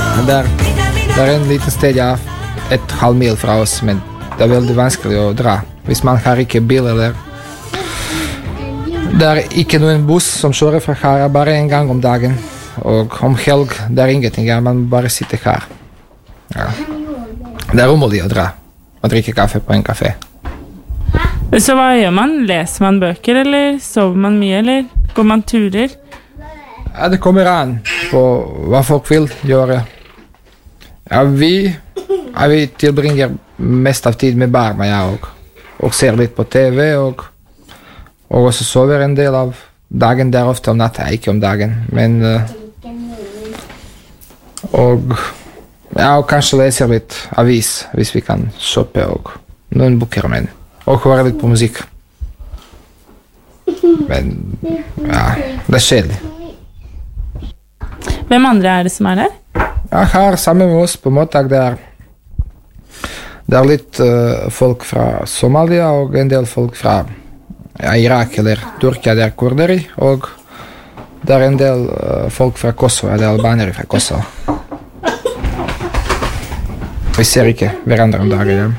Det en liten sted, ja, 1,5 mil fra oss, men det veldig vanskelig å dra. Hvis man har ikke bil eller... Det ikke noen buss som kjører fra her, bare en gang om dagen. Og om helg, det ingenting, ja, man bare sitter her. Ja. Det umulig å dra. Man drikker kaffe på en kafé. Så hva gjør man? Leser man bøker, eller sover man mye, eller går man turer? Ja, det kommer an på hva folk vil gjøre. Ja, vi tilbringer mest av tid med barna, ja, og ser litt på TV, og også sover en del av dagen. Det ofte om natta, ikke om dagen, men og kanskje leser litt avis hvis vi kan shoppe, og noen bøker, men og høre litt på musikk. Men ja, det skjer. Hvem andre det som der? Ja, her sammen med oss på mottak det litt folk fra Somalia og en del folk fra Irak eller Turkia, det kurdere, og det en del folk fra Kosovo, det albanere fra Kosovo. Vi ser ikke hverandre om dagen.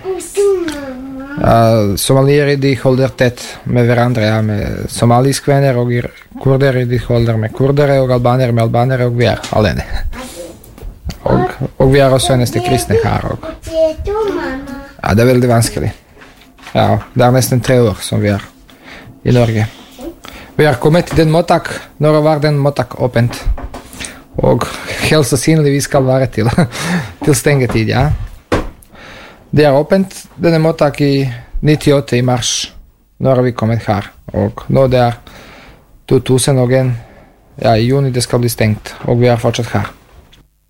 Somaliere de holder tett med hverandre, ja, med somaliske venner, og kurdere de holder med kurdere, og albanere med albanere, og vi alene. Og vi også eneste kristne her. Ja, det veldig vanskelig. Ja, det nesten 3 år som vi i Norge. Vi kommet til den mottak, når var den mottak åpent. Og helt sannsynlig vi skal være til stengetid, ja. Det åpent, denne mottak i 98 i mars, når vi kommet her. Og nå det 2001, ja, i juni det skal bli stengt, og vi fortsatt her.